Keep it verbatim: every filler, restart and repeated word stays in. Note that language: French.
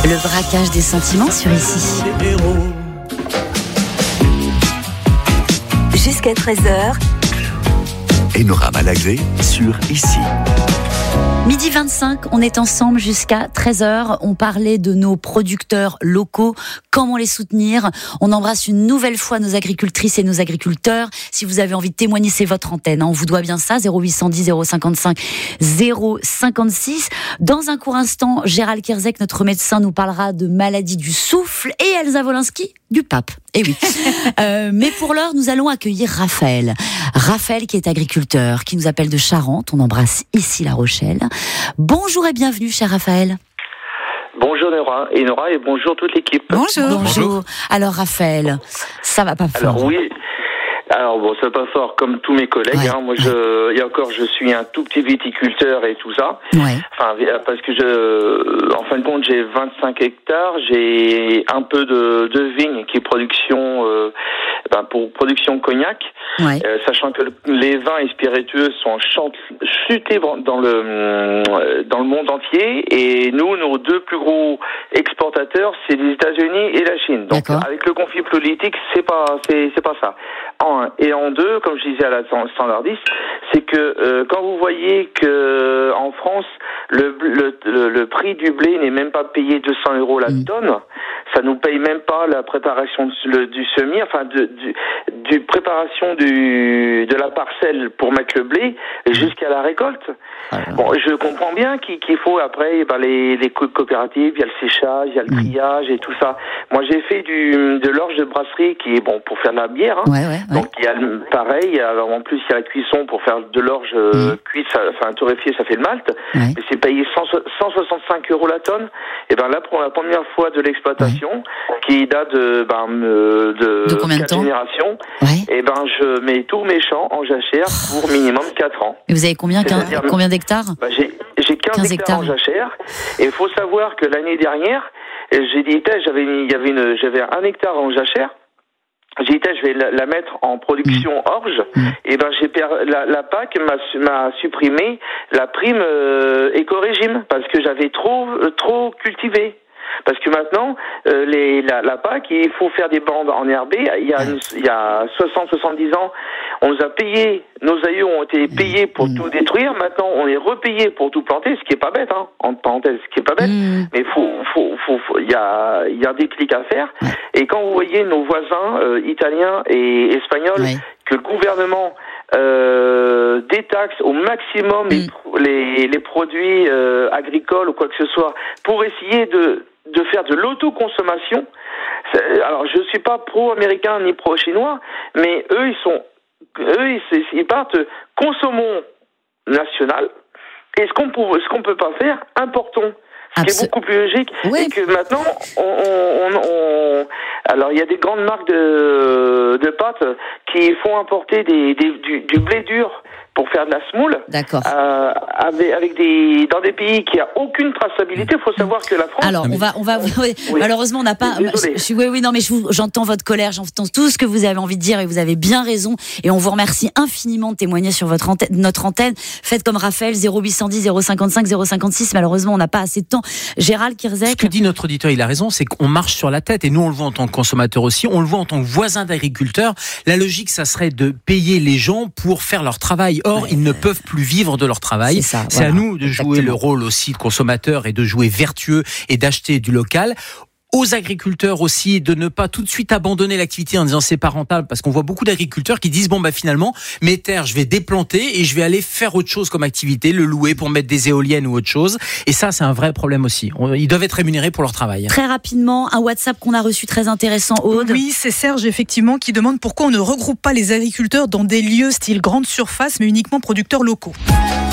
Le braquage des sentiments sur Ici. Jusqu'à treize heures. Enora Malagré sur Ici. Midi vingt-cinq, on est ensemble jusqu'à treize heures. On parlait de nos producteurs locaux, comment les soutenir. On embrasse une nouvelle fois nos agricultrices et nos agriculteurs. Si vous avez envie de témoigner, c'est votre antenne. On vous doit bien ça, zéro huit cent dix, zéro cinquante-cinq, zéro cinquante-six. Dans un court instant, Gérald Kierzek, notre médecin, nous parlera de maladie du souffle et Elsa Wolinski du pape. Eh oui. euh, mais pour l'heure, nous allons accueillir Raphaël. Raphaël qui est agriculteur, qui nous appelle de Charente. On embrasse ici La Rochelle. Bonjour et bienvenue, cher Raphaël. Bonjour Nora et Nora et bonjour toute l'équipe. Bonjour. Bonjour. Alors Raphaël, ça va pas fort. Alors oui. Alors bon, ça va pas fort comme tous mes collègues. Ouais, hein. Moi, ouais. je, et encore, je suis un tout petit viticulteur et tout ça. Ouais. Enfin, parce que je, en fin de compte, j'ai vingt-cinq hectares. J'ai un peu de, de vigne qui est production, euh, ben, pour production cognac. Ouais. Euh, sachant que les vins et spiritueux sont chutés dans le dans le monde entier. Et nous, nos deux plus gros exportateurs, c'est les États-Unis et la Chine. Donc, d'accord. Avec le conflit politique, c'est pas, c'est, c'est pas ça. En un. Et en deux, comme je disais à la standardiste, c'est que euh, quand vous voyez que en France le, le, le, le prix du blé n'est même pas payé deux cents euros la mmh. tonne, ça nous paye même pas la préparation du, du semis, enfin de, du, du préparation du de la parcelle pour mettre le blé jusqu'à la récolte. Alors. Bon, je comprends bien qu'il, qu'il faut après ben, les, les coopératives, il y a le séchage, il y a le mmh. triage et tout ça. Moi, j'ai fait du de l'orge de brasserie qui est bon pour faire de la bière. Hein. Ouais, ouais. Donc il y a pareil, alors en plus il y a la cuisson pour faire de l'orge euh, mmh. cuite, ça, enfin torréfiée, ça fait le malt, ouais. Mais c'est payé cent soixante-cinq euros la tonne. Et ben là pour la première fois de l'exploitation, ouais. qui date de ben de, de, de combien de temps générations, ouais. Et ben je mets tous mes champs en jachère pour minimum quatre ans. Et vous avez combien quinze, combien d'hectares? Ben, j'ai j'ai quinze, quinze hectares, hectares en jachère. Et il faut savoir que l'année dernière, j'ai dit j'avais il y avait une j'avais un hectare en jachère. J'ai dit, je vais la, la mettre en production mmh. orge. Mmh. Et ben, j'ai per... la, la P A C m'a, m'a supprimé la prime euh, éco-régime parce que j'avais trop, euh, trop cultivé. Parce que maintenant, euh, les, la, la P A C, il faut faire des bandes enherbées. Il y a, une, il y a soixante à soixante-dix ans, on nous a payé, nos aïeux ont été payés pour mmh. tout détruire. Maintenant, on est repayé pour tout planter, ce qui est pas bête, hein, entre parenthèses, ce qui est pas bête. Mmh. Mais faut, faut, faut, faut, il y a, il y a un déclic à faire. Ouais. Et quand vous voyez nos voisins euh, italiens et espagnols, ouais. que le gouvernement euh, détaxe au maximum mmh. les, les, les produits euh, agricoles ou quoi que ce soit pour essayer de de faire de l'autoconsommation. Alors, je suis pas pro-américain ni pro-chinois, mais eux, ils sont, eux, ils, ils partent, consommons national. Et ce qu'on peut, ce qu'on peut pas faire, importons. Ce Absol- qui est beaucoup plus logique. Oui. Et que maintenant, on, on, on, alors il y a des grandes marques de, de pâtes qui font importer des, des, du, du blé dur pour faire de la semoule. D'accord. Euh, avec, avec des, dans des pays qui a aucune traçabilité. Il faut savoir que la France. Alors, on va, on va, oui. Malheureusement, on n'a pas, je, je suis, oui, oui, non, mais je vous, j'entends votre colère, j'entends tout ce que vous avez envie de dire et vous avez bien raison. Et on vous remercie infiniment de témoigner sur votre antenne, notre antenne. Faites comme Raphaël, zéro huit cent dix, zéro cinquante-cinq, zéro cinquante-six. Malheureusement, on n'a pas assez de temps. Gérald Kierzek. Ce que dit notre auditeur, il a raison, c'est qu'on marche sur la tête. Et nous, on le voit en tant que consommateur aussi. On le voit en tant que voisin d'agriculteurs. La logique, ça serait de payer les gens pour faire leur travail. Or, ouais. ils ne peuvent plus vivre de leur travail. C'est, ça, c'est voilà. à nous de jouer Exactement. le rôle aussi de consommateur et de jouer vertueux et d'acheter du local. Aux agriculteurs aussi de ne pas tout de suite abandonner l'activité en disant c'est pas rentable, parce qu'on voit beaucoup d'agriculteurs qui disent bon bah finalement mes terres je vais déplanter et je vais aller faire autre chose comme activité, le louer pour mettre des éoliennes ou autre chose, et ça c'est un vrai problème aussi. Ils doivent être rémunérés pour leur travail. Très rapidement, un WhatsApp qu'on a reçu très intéressant, Aude. Oui, c'est Serge effectivement qui demande pourquoi on ne regroupe pas les agriculteurs dans des lieux style grande surface mais uniquement producteurs locaux.